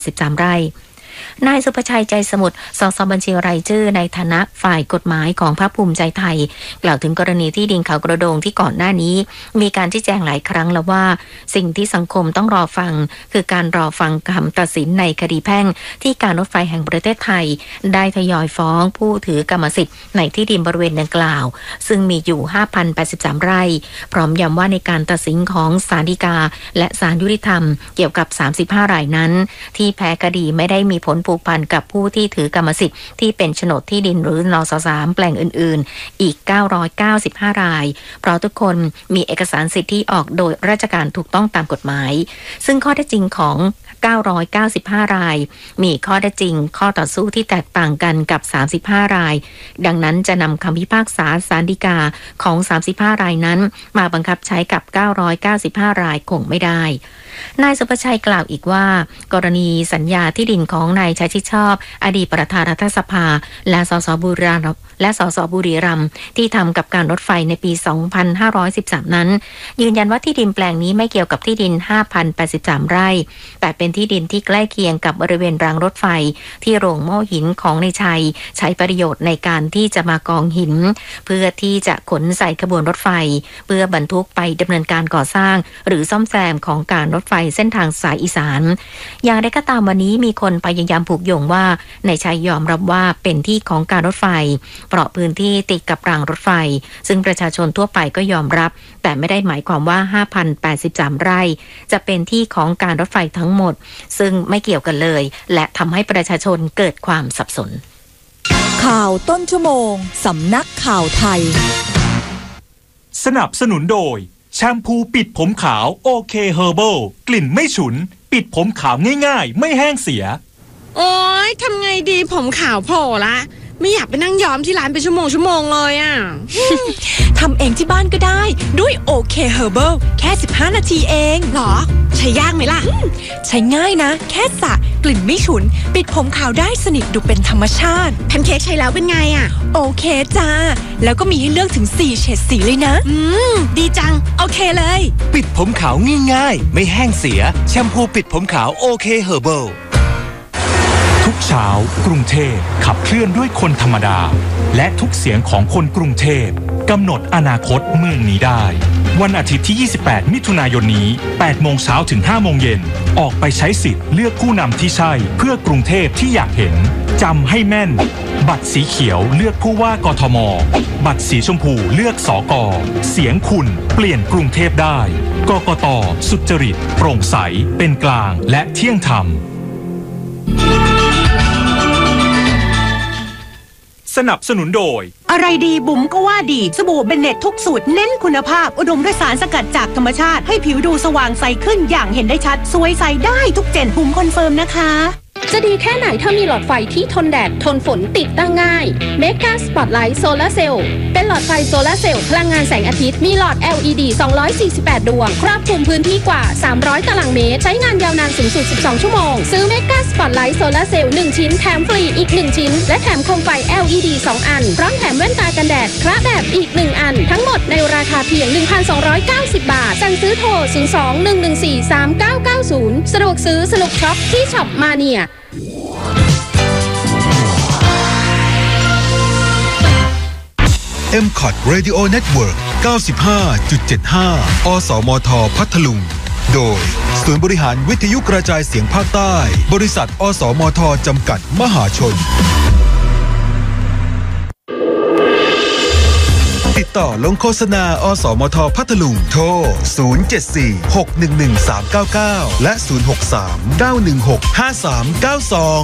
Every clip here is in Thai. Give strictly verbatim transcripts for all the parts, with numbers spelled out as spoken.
สิบสามไร่นายสุภชัยใจสมุทรสสบัญชีรายชื่อในฐานะฝ่ายกฎหมายของพรรคภูมิใจไทยกล่าวถึงกรณีที่ดินเขากระโดงที่ก่อนหน้านี้มีการชี้แจงหลายครั้งแล้วว่าสิ่งที่สังคมต้องรอฟังคือการรอฟังคำตัดสินในคดีแพ่งที่การรถไฟแห่งประเทศไทยได้ทยอยฟ้องผู้ถือกรรมสิทธิ์ในที่ดินบริเวณดังกล่าวซึ่งมีอยู่ ห้าพันแปดสิบสาม ไร่พร้อมย้ำว่าในการตัดสินของศาลฎีกาและศาลยุติธรรมเกี่ยวกับสามสิบห้ารายนั้นที่แพ้คดีไม่ได้มีผลผูกพันกับผู้ที่ถือกรรมสิทธิ์ที่เป็นโฉนดที่ดินหรือนสสามแปลงอื่นๆอีกเก้าร้อยเก้าสิบห้ารายเพราะทุกคนมีเอกสารสิทธิ์ที่ออกโดยราชการถูกต้องตามกฎหมายซึ่งข้อเท็จจริงของเก้าร้อยเก้าสิบห้ารายมีข้อเท็จจริงข้อต่อสู้ที่แตกต่างกันกับสามสิบห้ารายดังนั้นจะนำคำพิพากษาศาลฎีกาของสามสิบห้ารายนั้นมาบังคับใช้กับเก้าร้อยเก้าสิบห้ารายคงไม่ได้นายสุภชัยกล่าวอีกว่ากรณีสัญญาที่ดินของนายชัยชิดชอบอดีตประธานรัฐสภาและสสบุรีรัมย์และสสบุรีรัมย์ที่ทำกับการรถไฟในปีสองพันห้าร้อยสิบสามนั้นยืนยันว่าที่ดินแปลงนี้ไม่เกี่ยวกับที่ดิน ห้าพันแปดสิบสาม ไร่แต่เป็นที่ดินที่ใกล้เคียงกับบริเวณรางรถไฟที่โรงโม่หินของนายชัยใช้ประโยชน์ในการที่จะมากองหินเพื่อที่จะขนใส่ขบวนรถไฟเพื่อบรรทุกไปดำเนินการก่อสร้างหรือซ่อมแซมของการรถไฟเส้นทางสายอีสานอย่างไรก็ตามวันนี้มีคนพยายามผูกโยงว่านายชัยยอมรับว่าเป็นที่ของการรถไฟเพราะพื้นที่ติดกับรางรถไฟซึ่งประชาชนทั่วไปก็ยอมรับแต่ไม่ได้หมายความว่า ห้าพันแปดสิบสาม ไร่จะเป็นที่ของการรถไฟทั้งหมดซึ่งไม่เกี่ยวกันเลยและทำให้ประชาชนเกิดความสับสนข่าวต้นชั่วโมงสำนักข่าวไทยสนับสนุนโดยแชมพูปิดผมขาวโอเคเฮอร์เบิลกลิ่นไม่ฉุนปิดผมขาวง่ายๆไม่แห้งเสียโอ๊ยทำไงดีผมขาวโผล่ละไม่อยากไปนั่งย้อมที่ร้านเป็นชั่วโมงชั่วโมงเลยอ่ะทำเองที่บ้านก็ได้ด้วยโอเคเฮอร์เบิลแค่สิบห้านาทีเองหรอใช้ยากไหมล่ะใช้ง่ายนะแค่สระกลิ่นไม่ฉุนปิดผมขาวได้สนิทดูเป็นธรรมชาติแพนเค้กใช้แล้วเป็นไงอ่ะโอเคจ้าแล้วก็มีให้เลือกถึงสี่เฉดสีเลยนะอืมดีจังโอเคเลยปิดผมขาวง่ายๆไม่แห้งเสียแชมพูปิดผมขาวโอเคเฮอร์เบิลทุกเช้ากรุงเทพขับเคลื่อนด้วยคนธรรมดาและทุกเสียงของคนกรุงเทพกำหนดอนาคตเมืองนี้ได้วันอาทิตย์ที่ยี่สิบแปดมิถุนายนนี้แปดโมงเช้าถึงห้าโมงเย็นออกไปใช้สิทธิ์เลือกผู้นำที่ใช่เพื่อกรุงเทพที่อยากเห็นจำให้แม่นบัตรสีเขียวเลือกผู้ว่ากทมบัตรสีชมพูเลือกสกเสียงคุณเปลี่ยนกรุงเทพได้กกต.สุจริตโปร่งใสเป็นกลางและเที่ยงธรรมสนับสนุนโดยอะไรดีบุ๋มก็ว่าดีสบู่เบนเน็ตทุกสูตรเน้นคุณภาพอุดมด้วยสารสกัดจากธรรมชาติให้ผิวดูสว่างใสขึ้นอย่างเห็นได้ชัดสวยใสได้ทุกเจนบุ๋มคอนเฟิร์มนะคะจะดีแค่ไหนถ้ามีหลอดไฟที่ทนแดดทนฝนติดตั้งง่าย Mega Spotlight Solar Cell เป็นหลอดไฟโซลาร์เซลล์พลังงานแสงอาทิตย์มีหลอด แอล อี ดี สองร้อยสี่สิบแปด ดวงครอบคลุมพื้นที่กว่าสามร้อยตารางเมตรใช้งานยาวนานสูงสุดสิบสองชั่วโมงซื้อ Mega Spotlight Solar Cell หนึ่งชิ้นแถมฟรีอีกหนึ่งชิ้นและแถมโคมไฟ แอล อี ดี สองอันพร้อมแถมแว่นตากันแดดพระแบบอีกหนึ่งอันทั้งหมดในราคาเพียง หนึ่งพันสองร้อยเก้าสิบ บาทสั่งซื้อโทรศูนย์ สอง หนึ่ง หนึ่ง สี่ สาม เก้า เก้า ศูนย์สะดวกซื้อสนุกช็อปที่ช็อปมาเนียเอ็ม คอท Radio Network เก้าสิบห้าจุดเจ็ดห้า อสมท พัทลุงโดยศูนย์บริหารวิทยุกระจายเสียงภาคใต้บริษัทอสมทจำกัดมหาชนติดต่อลงโฆษณาอสมทพัทลุงโทรศูนย์ เจ็ด สี่ หก หนึ่ง หนึ่ง สาม เก้า เก้าและศูนย์ หก สาม เก้า หนึ่ง หก ห้า สาม เก้า สอง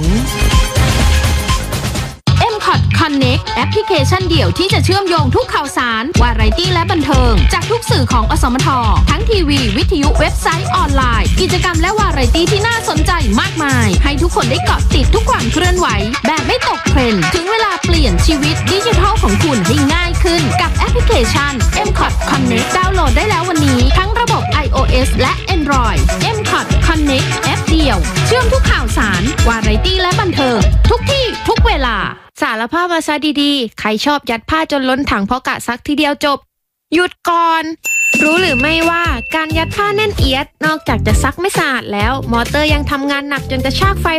Connect แอปพลิเคชันเดี่ยวที่จะเชื่อมโยงทุกข่าวสารวาไรตี้และบันเทิงจากทุกสื่อของอสมททั้งทีวีวิทยุเว็บไซต์ออนไลน์กิจกรรมและวาไรตี้ที่น่าสนใจมากมายให้ทุกคนได้เกาะติดทุกความเคลื่อนไหวแบบไม่ตกเทรนด์ถึงเวลาเปลี่ยนชีวิตดิจิทัลของคุณให้ง่ายขึ้นกับแอปพลิเคชัน เอ็ม คอท Connect ดาวน์โหลดได้แล้ววันนี้ทั้งระบบ iOS และ Android เอ็ม คอท Connect แอปเดียวเชื่อมทุกข่าวสารวาไรตี้และบันเทิงทุกที่ทุกเวลาสารภาพมาซะดีๆใครชอบยัดผ้าจนล้นถังเพราะกะซักทีเดียวจบหยุดก่อนรู้หรือไม่ว่าการยัดผ้าแน่นเอียดนอกจากจะซักไม่สะอาดแล้วมอเตอร์ยังทำงานหนักจนกระชากไฟ